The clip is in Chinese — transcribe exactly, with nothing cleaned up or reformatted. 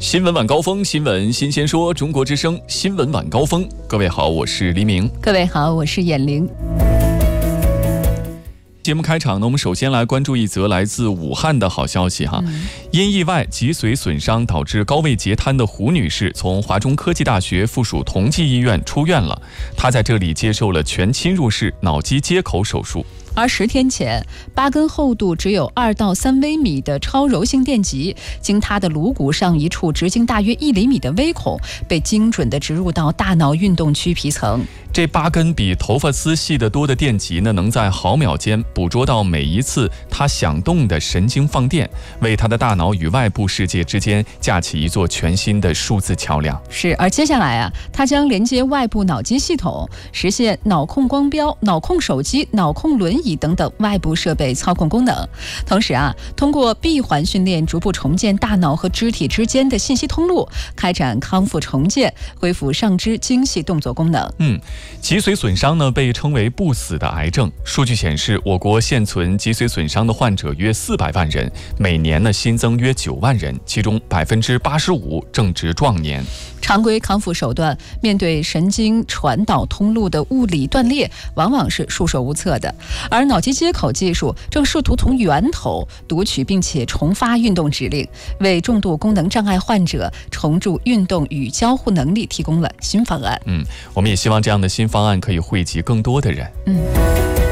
新闻晚高峰，新闻新鲜说，中国之声新闻晚高峰。各位好，我是黎明。 各位好，我是眼玲。 节目开场呢，我们首先来关注一则来自武汉的好消息哈。 嗯、 因意外脊髓损伤导致高位截瘫的胡女士，从华中科技大学附属同济医院出院了。她在这里接受了全侵入式脑机接口手术。 而十天前，八根厚度只有二到三微米的超柔性电极，经她的颅骨上一处直径大约一厘米的微孔，被精准地植入到大脑运动区皮层。 这八根比头发丝细得多的电极呢，能在毫秒间捕捉到每一次它响动的神经放电，为它的大脑与外部世界之间架起一座全新的数字桥梁。 是，而接下来啊，它将连接外部脑机系统，实现脑控光标、脑控手机、脑控轮椅等等外部设备操控功能。同时啊，通过闭环训练，逐步重建大脑和肢体之间的信息通路，开展康复重建，恢复上肢精细动作功能。 嗯。脊髓损伤呢，被称为不死的癌症。数据显示，我国现存脊髓损伤的患者约四百万人，每年呢新增约九万人，其中百分之八十五正值壮年。 常规康复手段面对神经传导通路的物理断裂，往往是束手无策的。而脑机接口技术正试图从源头读取并且重发运动指令，为重度功能障碍患者重铸运动与交互能力提供了新方案。 嗯，我们也希望这样的新方案可以惠及更多的人。 嗯。